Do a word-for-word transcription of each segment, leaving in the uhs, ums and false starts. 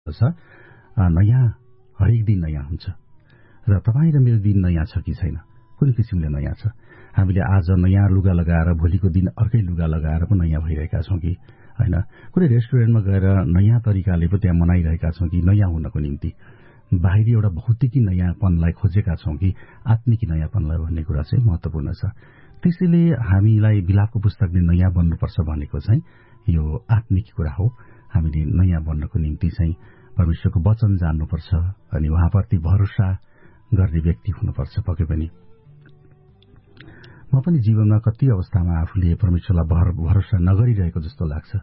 छ नयाँ हरेक दिन नयाँ हुन्छ र तपाईँ र मेरो दिन नयाँ छ कि छैन, कुन किसिमले नयाँ छ। हामीले आज नयाँ लुगा लगाएर भोलिको दिन अर्कै लुगा लगाएर पो नयाँ भइरहेका छौँ कि होइन। कुनै रेस्टुरेन्टमा गएर नयाँ तरिकाले पो त्यहाँ मनाइरहेका छौँ कि नयाँ हुनको निम्ति बाहिरी एउटा भौतिकी नयाँपनलाई खोजेका छौँ कि आत्मिकी नयाँपनलाई भन्ने कुरा चाहिँ महत्वपूर्ण छ। त्यसैले हामीलाई विलापको पुस्तकले नयाँ बन्नुपर्छ भनेको चाहिँ यो आत्मिक कुरा हो। हामीले नयाँ बन्नको निम्ति चाहिँ परमेश्वरको वचन जान्नुपर्छ अनि उहाँप्रति भरोसा गर्ने व्यक्ति हुनुपर्छ। पक्कै पनि म पनि जीवनमा कति अवस्थामा आफूले परमेश्वरलाई भरोसा नगरिरहेको जस्तो लाग्छ,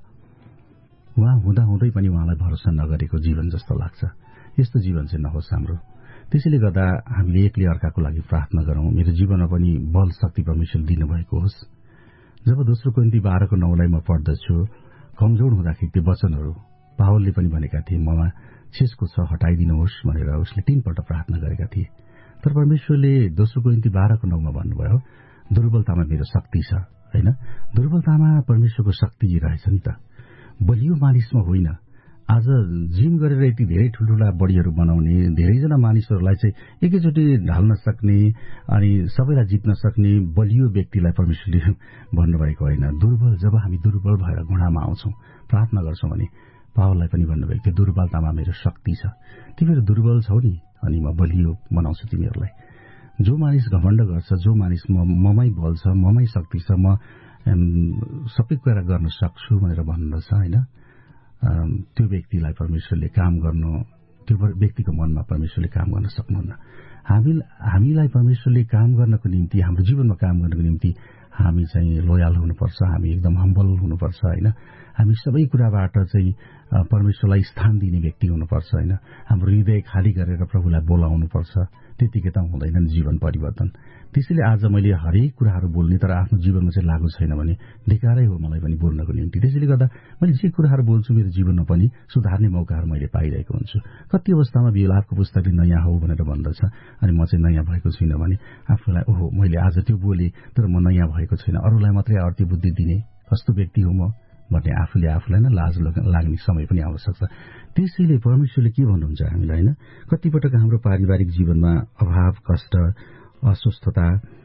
उहाँ हुँदा हुँदै पनि उहाँलाई भरोसा नगरेको जीवन जस्तो लाग्छ। यस्तो जीवन चाहिँ नहोस् हाम्रो। त्यसैले गर्दा हामीले एकले अर्काको लागि प्रार्थना गरौँ, मेरो जीवनमा पनि बल शक्ति परमेश्वर दिनुभएको होस्। जब दोस्रो कोरिन्थी बाह्रको नौलाई म पढ्दछु, कमजोर हुँदाखेरि त्यो वचनहरू पावलले पनि भनेका थिए, ममा छेसको छ हटाइदिनुहोस् भनेर उसले तीनपल्ट प्रार्थना गरेका थिए। तर परमेश्वरले दोस्रो कोरिन्थी बाह्रको नौमा भन्नुभयो, दुर्बलतामा मेरो शक्ति छ होइन। दुर्बलतामा परमेश्वरको शक्ति रहेछ नि त, बलियो मानिसमा होइन। आज जिम गरेर यति धेरै ठुल्ठुला बडीहरू बनाउने, धेरैजना मानिसहरूलाई चाहिँ एकैचोटि ढाल्न सक्ने अनि सबैलाई जित्न सक्ने बलियो व्यक्तिलाई परमेश्वरले भन्नुभएको होइन। दुर्बल, जब हामी दुर्बल भएर घुँडामा आउँछौँ प्रार्थना गर्छौँ भने पावललाई पनि भन्नुभएको थियो, दुर्बलतामा मेरो शक्ति छ। तिमीहरू दुर्बल छौ नि अनि म बलियो बनाउँछु तिमीहरूलाई। जो मानिस घमण्ड गर्छ, जो मानिस म ममै बल छ, ममै शक्ति छ, म सबै कुरा गर्न सक्छु भनेर भन्दछ होइन, त्यो व्यक्तिलाई परमेश्वरले काम गर्नु, त्यो व्यक्तिको मनमा परमेश्वरले काम गर्न सक्नुहुन्न। हामी हामीलाई परमेश्वरले काम गर्नको निम्ति, हाम्रो जीवनमा काम गर्नको निम्ति हामी चाहिँ लोयल हुनुपर्छ, हामी एकदम हम्बल हुनुपर्छ होइन। हामी सबै कुराबाट चाहिँ परमेश्वरलाई स्थान दिने व्यक्ति हुनुपर्छ होइन। हाम्रो हृदय खाली गरेर प्रभुलाई बोलाउनुपर्छ, त्यतिकै त हुँदैन जीवन परिवर्तन। त्यसैले आज मैले हरेक कुराहरू बोल्ने तर आफ्नो जीवनमा चाहिँ लागू छैन भने धिक्कारै हो मलाई पनि बोल्नको निम्ति। त्यसैले गर्दा मैले जे कुराहरू बोल्छु मेरो जीवनमा पनि सुधार्ने मौकाहरू मैले पाइरहेको हुन्छु। कति अवस्थामा विलापको पुस्तकले नयाँ हो भनेर भन्दछ अनि म चाहिँ नयाँ भएको छुइनँ भने आफूलाई ओहो मैले आज त्यो बोलेँ तर म नयाँ भएको छैन, अरूलाई मात्रै अर्थी बुद्धि दिने कस्तो व्यक्ति हो म भन्ने आफूले आफूलाई नै लाज लाग्ने समय पनि आउन सक्छ। त्यसैले परमेश्वरले के भन्नुहुन्छ हामीलाई होइन, कतिपटक हाम्रो पारिवारिक जीवनमा अभाव, कष्ट, अस्वस्थता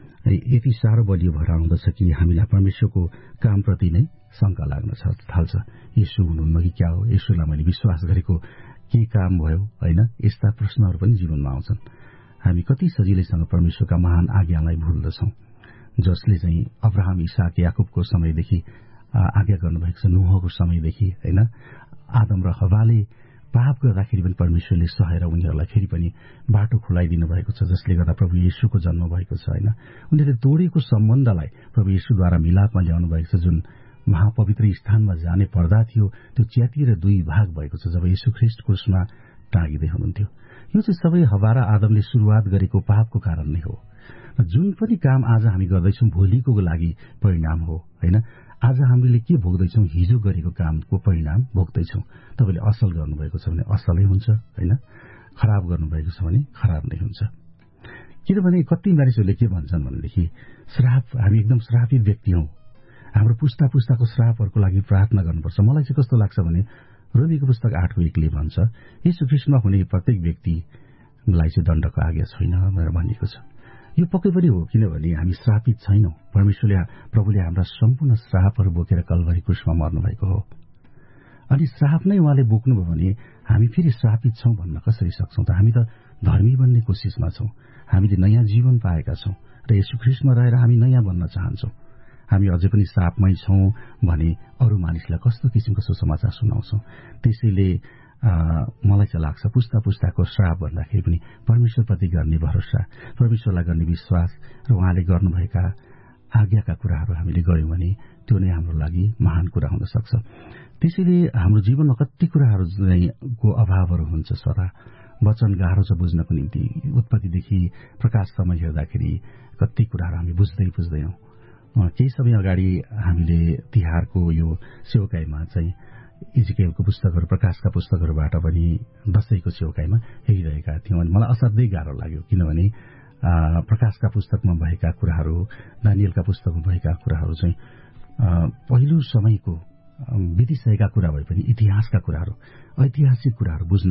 यति साह्रो बलियो भएर आउँदछ कि हामीलाई परमेश्वरको कामप्रति नै शंका लाग्न थाल्छ। यसो हुनुहुन्न कि क्या हो, यसोलाई मैले विश्वास गरेको के काम भयो होइन, यस्ता प्रश्नहरू पनि जीवनमा आउँछन्। हामी कति सजिलैसँग परमेश्वरका महान आज्ञालाई भुल्दछौँ, जसले चाहिँ अब्राहम, इसाक, याकुबको समयदेखि आज्ञा गर्नुभएको छ, नूहको समयदेखि होइन। आदम र हव्वाले पाप गर्दाखेरि पनि परमेश्वरले सहेर उनीहरूलाई फेरि पनि बाटो खुलाइदिनु भएको छ, जसले गर्दा प्रभु येशूको जन्म भएको छ होइन। उनीहरूले तोडेको सम्बन्धलाई प्रभु येशूद्वारा मिलापमा ल्याउनु भएको छ। जुन महापवित्र स्थानमा जाने पर्दा थियो त्यो च्यातिएर दुई भाग भएको छ जब येशू ख्रीष्ट क्रुसमा टाँगिँदै हुनुहुन्थ्यो। यो चाहिँ सबै हव्वा र आदमले सुरुवात गरेको पापको कारण नै हो। जुन पनि काम आज हामी गर्दैछौँ भोलिको लागि परिणाम हो होइन। आज हामीले के भोग्दैछौँ, हिजो गरेको कामको परिणाम भोग्दैछौँ। तपाईँले असल गर्नुभएको छ भने असलै हुन्छ होइन, खराब गर्नुभएको छ भने खराब नै हुन्छ। किनभने कति मानिसहरूले के भन्छन् भनेदेखि श्राप, हामी एकदम श्रापित व्यक्ति हौँ, हाम्रो पुस्ता पुस्ताको श्रापहरूको लागि प्रार्थना गर्नुपर्छ। मलाई चाहिँ कस्तो लाग्छ भने रोमीको पुस्तक आठको एकले भन्छ यीशु ख्रीष्टमा हुने प्रत्येक व्यक्तिलाई चाहिँ दण्डको आज्ञा छैन भनेर भनिएको छ। यो पक्कै पनि हो, किनभने हामी श्रापित छैनौं। परमेश्वरले प्रभुले हाम्रा सम्पूर्ण श्रापहरू बोकेर कल्भरी क्रुसमा मर्नुभएको हो अनि श्राप नै उहाँले बोक्नुभयो भने हामी फेरि श्रापित छौं भन्न कसरी सक्छौं त। हामी त धर्मी बन्ने कोसिसमा छौं, हामीले नयाँ जीवन पाएका छौं र येशू ख्रीष्टमा रहेर हामी नयाँ बन्न चाहन्छौं। हामी अझै पनि श्रापमै छौं भने अरू मानिसलाई कस्तो किसिमको सुसमाचार सुनाउँछौं। त्यसैले मलाई चाहिँ लाग्छ पुस्ता पुस्ताको श्राप भन्दाखेरि पनि परमेश्वरप्रति गर्ने भरोसा, परमेश्वरलाई गर्ने विश्वास र उहाँले गर्नुभएका आज्ञाका कुराहरू हामीले गर्यौं भने त्यो नै हाम्रो लागि महान कुरा हुन सक्छ। त्यसैले हाम्रो जीवनमा कति कुराहरू को अभावहरू हुन्छ सदा। वचन गाह्रो छ बुझ्नको निम्ति। उत्पत्तिदेखि प्रकाशसम्म हेर्दाखेरि कति कुराहरू हामी बुझ्दै बुझ्दैनौं। केही समय अगाडि हामीले तिहारको यो सेवकाईमा चाहिँ इजिकेलको पुस्तकहरू, प्रकाशका पुस्तकहरूबाट पनि दशैंको सेवकाईमा हेरिरहेका थियौं अनि मलाई असाध्यै गाह्रो लाग्यो। किनभने प्रकाशका पुस्तकमा भएका कुराहरू, दानिएलका पुस्तकमा भएका कुराहरू चाहिँ पहिलो समयको बितिसकेका कुरा भए पनि इतिहासका कुराहरू, ऐतिहासिक कुराहरू बुझ्न